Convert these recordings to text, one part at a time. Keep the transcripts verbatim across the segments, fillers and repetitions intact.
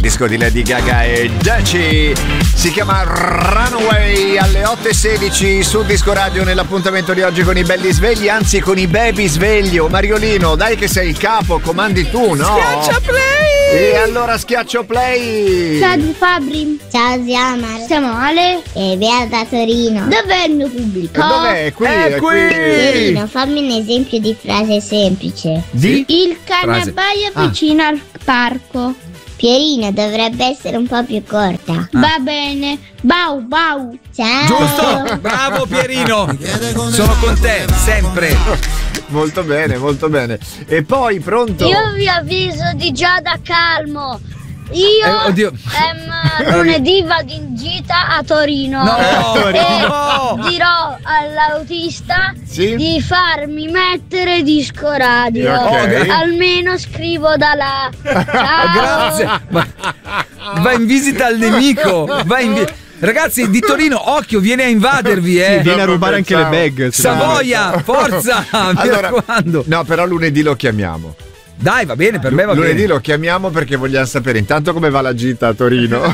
disco di Lady Gaga e Daci. Si chiama Runaway alle otto e sedici su Disco Radio nell'appuntamento di oggi con i belli svegli, anzi con i baby sveglio. Mariolino, dai che sei il capo, comandi tu, no? Schiaccia play! E allora schiaccio play! Ciao di Fabri. Ciao Ziamar. Siamo Ale E Bea da Torino. Dov'è il mio pubblico? Dov'è? Qui, È è qui. Torino, fammi un esempio di frase semplice. Di? Il cannabaio Ah. vicino al parco. Pierino, dovrebbe essere un po' più corta. Va bene. Bau bau. Ciao. Giusto! Bravo Pierino! Sono con te, sempre! Molto bene, molto bene. E poi, pronto? Io vi avviso di Giada Calmo. Io Eh, oddio. ehm, lunedì vado in gita a Torino. No, e no. dirò all'autista Sì? di farmi mettere Disco Radio. Ok. Almeno scrivo da là. Ciao. Grazie! Ma, va in visita al nemico! Va in vi- Ragazzi di Torino, occhio, viene a invadervi, eh! Sì, viene a rubare anche le Pensavo. bag. Savoia, forza! Mi Allora, raccomando! no, però lunedì lo chiamiamo. Dai, va bene, per me va Lunedì bene. lo chiamiamo perché vogliamo sapere intanto come va la gita a Torino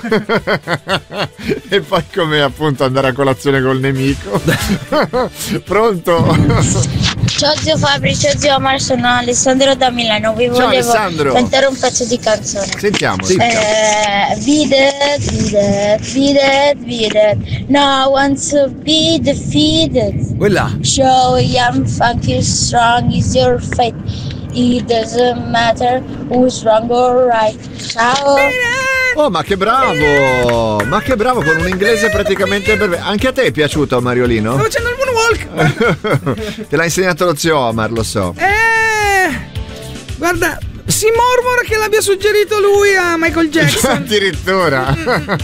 e poi come appunto andare a colazione col nemico. Pronto? Ciao zio Fabri, ciao zio Omar, sono Alessandro da Milano. Vi Ciao, volevo Alessandro. cantare un pezzo di canzone. Sentiamo. Sì. Eh, be dead, be dead, be dead, be dead. No one to be defeated. Quella. Show young, funky, strong is your fate. It doesn't matter who's wrong or right. Ciao. Oh, ma che bravo! Ma che bravo, con un inglese praticamente perfetto. Anche a te è piaciuto, Mariolino? Sto facendo il moonwalk! Te l'ha insegnato lo zio Omar, lo so. Eh, guarda, si mormora che l'abbia suggerito lui a Michael Jackson. Addirittura.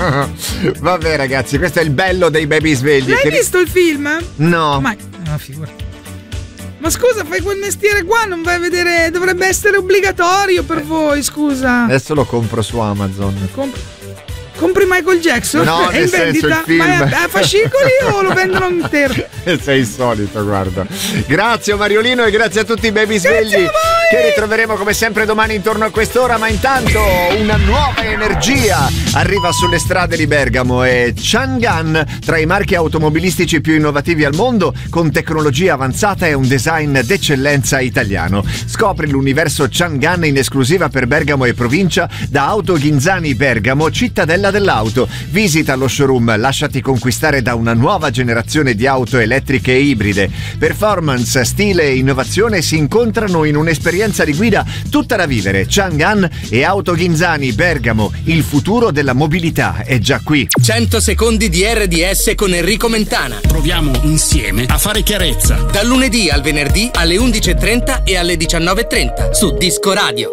Vabbè, ragazzi, questo è il bello dei baby svegli. L'hai che- visto il film? No. Ma, no, figura. Ma scusa, fai quel mestiere qua, non vai a vedere, dovrebbe essere obbligatorio per voi, scusa. Adesso lo compro su Amazon. Comp- compri Michael Jackson? No, è nel in senso, vendita? il film. Ma è a fascicoli o lo vendono intero? Sei insolito, guarda. Grazie Mariolino e grazie a tutti i baby svegli che ritroveremo come sempre domani intorno a quest'ora, ma intanto una nuova energia arriva sulle strade di Bergamo e Chang'an, tra i marchi automobilistici più innovativi al mondo, con tecnologia avanzata e un design d'eccellenza italiano. Scopri l'universo Chang'an in esclusiva per Bergamo e provincia da Auto Ghinzani Bergamo, cittadella dell'auto. Visita lo showroom, lasciati conquistare da una nuova generazione di auto elettriche e ibride. Performance, stile e innovazione si incontrano in un'esperienza di guida tutta da vivere. Chang'an e Auto Ghinzani Bergamo, il futuro della mobilità è già qui. cento secondi di R D S con Enrico Mentana. Proviamo insieme a fare chiarezza. Dal lunedì al venerdì alle undici e trenta e alle diciannove e trenta su Disco Radio.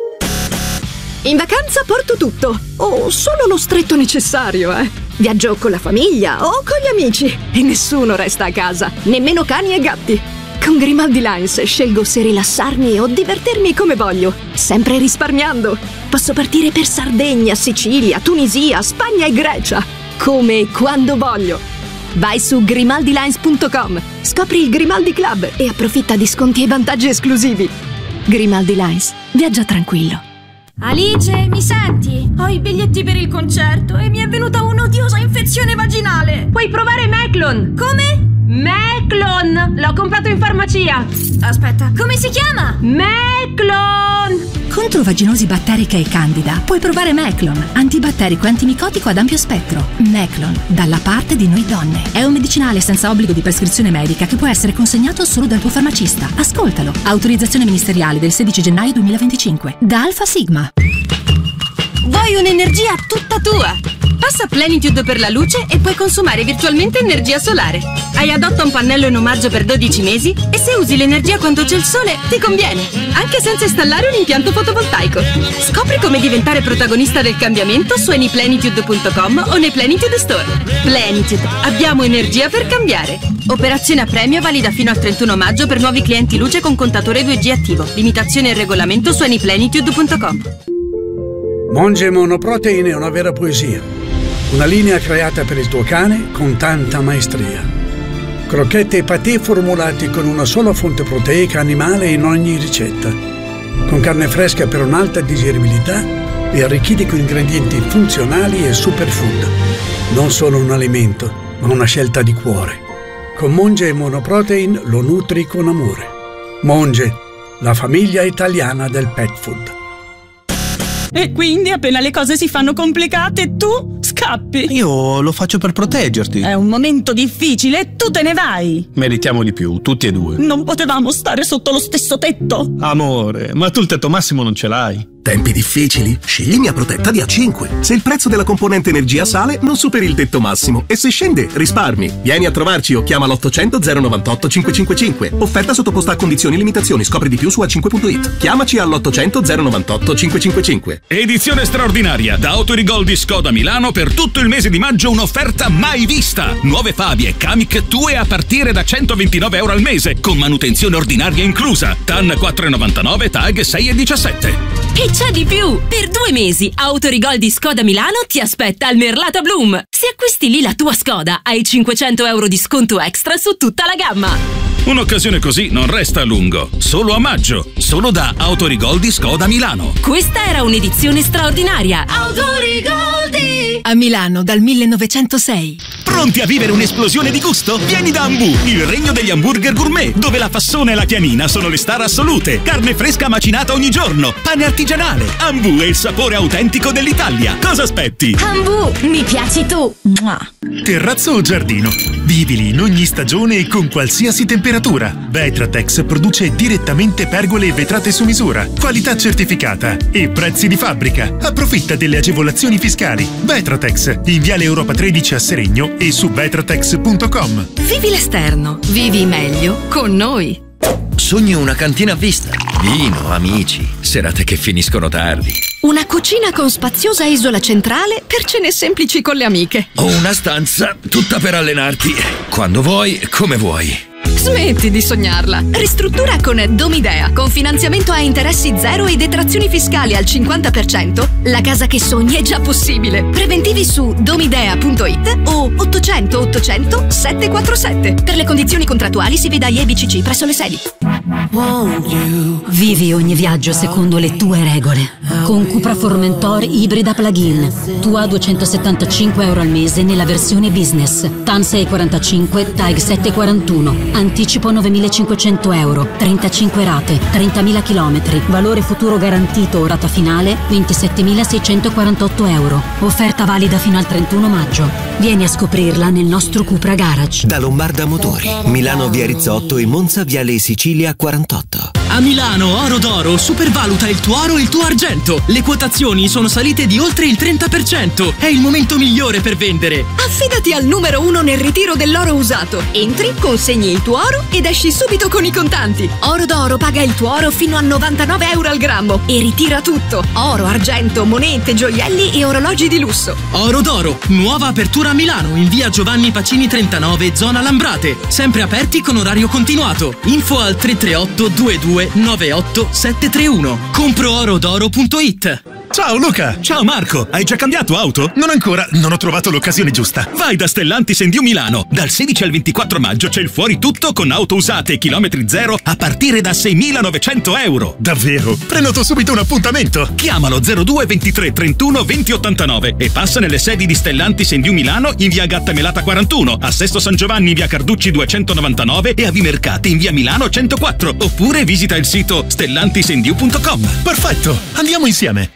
In vacanza porto tutto, o solo lo stretto necessario, eh. Viaggio con la famiglia o con gli amici e nessuno resta a casa, nemmeno cani e gatti. Con Grimaldi Lines scelgo se rilassarmi o divertirmi come voglio, sempre risparmiando. Posso partire per Sardegna, Sicilia, Tunisia, Spagna e Grecia, come e quando voglio. Vai su grimaldi lines punto com, scopri il Grimaldi Club e approfitta di sconti e vantaggi esclusivi. Grimaldi Lines, viaggia tranquillo. Alice, mi senti? Ho i biglietti per il concerto e mi è venuta un'odiosa infezione vaginale. Puoi provare Meclon. Come? Meclon! L'ho comprato in farmacia. Aspetta, come si chiama? Meclon! Contro vaginosi batterica e candida puoi provare Meclon, antibatterico e antimicotico ad ampio spettro. Meclon, dalla parte di noi donne. È un medicinale senza obbligo di prescrizione medica che può essere consegnato solo dal tuo farmacista. Ascoltalo. Autorizzazione ministeriale del sedici gennaio duemilaventicinque. Da Alfa Sigma. Vuoi un'energia tutta tua? Passa Plenitude per la luce e puoi consumare virtualmente energia solare. Hai adotta un pannello in omaggio per dodici mesi e se usi l'energia quando c'è il sole ti conviene, anche senza installare un impianto fotovoltaico. Scopri come diventare protagonista del cambiamento su anyplenitude punto com o nei Plenitude Store. Plenitude, abbiamo energia per cambiare. Operazione a premio valida fino al trentuno maggio per nuovi clienti luce con contatore due G attivo. Limitazione e regolamento su anyplenitude punto com. Monge Monoprotein è una vera poesia. Una linea creata per il tuo cane con tanta maestria. Crocchette e patè formulati con una sola fonte proteica animale in ogni ricetta. Con carne fresca per un'alta digeribilità e arricchiti con ingredienti funzionali e superfood. Non solo un alimento, ma una scelta di cuore. Con Monge Monoprotein lo nutri con amore. Monge, la famiglia italiana del pet food. E quindi appena le cose si fanno complicate tu scappi. Io lo faccio per proteggerti. È un momento difficile e tu te ne vai. Meritiamo di più, tutti e due. Non potevamo stare sotto lo stesso tetto. Amore, ma tu il tetto massimo non ce l'hai. Tempi difficili? Scegli Mia Protetta di A cinque. Se il prezzo della componente energia sale, non superi il tetto massimo. E se scende, risparmi. Vieni a trovarci o chiama l'ottocento zero novantotto cinquecentocinquantacinque. Offerta sottoposta a condizioni e limitazioni. Scopri di più su a cinque punto it. Chiamaci all'ottocento zero novantotto cinquecentocinquantacinque. Edizione straordinaria da Autorigol di Skoda Milano per tutto il mese di maggio, un'offerta mai vista. Nuove Fabie Kamiq Tue a partire da centoventinove euro al mese, con manutenzione ordinaria inclusa. T A N quattro virgola novantanove, Tag sei virgola diciassette. E c'è di più! Per due mesi Autorigol di Skoda Milano ti aspetta al Merlata Bloom. Se acquisti lì la tua Skoda hai cinquecento euro di sconto extra su tutta la gamma. Un'occasione così non resta a lungo. Solo a maggio. Solo da Autorigol di Skoda Milano. Questa era un'edizione straordinaria. Autorigoldi! A Milano dal millenovecentosei. Pronti a vivere un'esplosione di gusto? Vieni da Ambu, il regno degli hamburger gourmet, dove la fassona e la chianina sono le star assolute. Carne fresca macinata ogni giorno, pane artigianale. Ambu è il sapore autentico dell'Italia. Cosa aspetti? Ambu, mi piaci tu. Mua. Terrazzo o giardino? Vivili in ogni stagione e con qualsiasi temperatura. Vetratex produce direttamente pergole e vetrate su misura, qualità certificata e prezzi di fabbrica. Approfitta delle agevolazioni fiscali. Vetratex, in Viale Europa tredici a Seregno e su vetratex punto com. Vivi l'esterno, vivi meglio con noi. Sogno una cantina a vista, vino, amici, serate che finiscono tardi. Una cucina con spaziosa isola centrale per cene semplici con le amiche. O una stanza tutta per allenarti, quando vuoi, come vuoi. Smetti di sognarla. Ristruttura con Domidea. Con finanziamento a interessi zero e detrazioni fiscali al cinquanta per cento, la casa che sogni è già possibile. Preventivi su domidea punto it o ottocento ottocento settecentoquarantasette. Per le condizioni contrattuali si veda I E B C C presso le sedi. Vivi ogni viaggio secondo le tue regole. Con Cupra Formentor ibrida plug-in. Tua duecentosettantacinque euro al mese nella versione business. T A N sei virgola quarantacinque, T A G sette virgola quarantuno. Anticipo novemilacinquecento euro, trentacinque rate, trentamila chilometri. Valore futuro garantito o rata finale ventisettemilaseicentoquarantotto euro. Offerta valida fino al trentuno maggio. Vieni a scoprirla nel nostro Cupra Garage. Da Lombarda Motori, Milano via Rizzotto e Monza viale Sicilia quarantotto. A Milano Oro d'Oro supervaluta il tuo oro e il tuo argento. Le quotazioni sono salite di oltre il trenta per cento. È il momento migliore per vendere. Affidati al numero uno nel ritiro dell'oro usato. Entri, consegni il tuo oro ed esci subito con i contanti. Oro d'Oro paga il tuo oro fino a novantanove euro al grammo e ritira tutto. Oro, argento, monete, gioielli e orologi di lusso. Oro d'Oro, nuova apertura a Milano in via Giovanni Pacini trentanove, zona Lambrate. Sempre aperti con orario continuato. Info al tre tre otto due due nove otto sette tre uno. compro oro d'oro punto it. Ciao Luca! Ciao Marco, hai già cambiato auto? Non ancora, non ho trovato l'occasione giusta. Vai da Stellantis Envio Milano. Dal sedici al ventiquattro maggio c'è il fuori tutto con auto usate e chilometri zero a partire da seimilanovecento euro. Davvero? Prenoto subito un appuntamento. Chiamalo zero due ventitré trentuno venti ottantanove e passa nelle sedi di Stellantis Envio Milano in via Gattamelata quarantuno, a Sesto San Giovanni in via Carducci duecentonovantanove e a Vimercate in via Milano centoquattro. Oppure visita il sito stellantis envio punto com. Perfetto, andiamo insieme.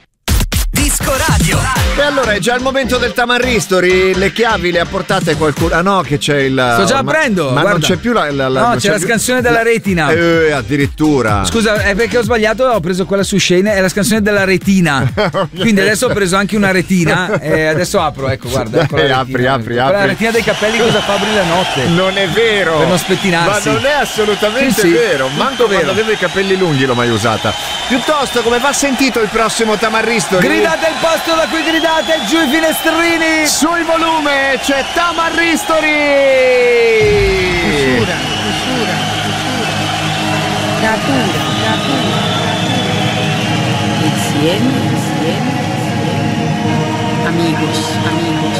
Disco Radio. E allora è già il momento del Tamarristori. Le chiavi le ha portate qualcuno? Ah no, che c'è il. Sto già ma, aprendo. Ma guarda. non c'è più la. la, la no, non c'è, c'è la scansione della retina. Eh, addirittura. Scusa, è perché ho sbagliato, ho preso quella su Shane, è la scansione della retina. Quindi adesso ho preso anche una retina e adesso apro, ecco, guarda. Ecco eh, la apri, retina. apri, Quella apri. La retina dei capelli cosa fa apri la notte? Non è vero. Per non spettinarsi. Ma non è assolutamente sì, sì. vero. Manco vero. quando avevo i capelli lunghi l'ho mai usata. Piuttosto, come va sentito il prossimo Tamarristori? Gridate il posto da cui gridate, giù i finestrini! Sul volume c'è Tamarristori! Chiusura, chiusura, chiusura. Natura, natura, natura. Insieme, insieme, insieme. Amigos, amigos.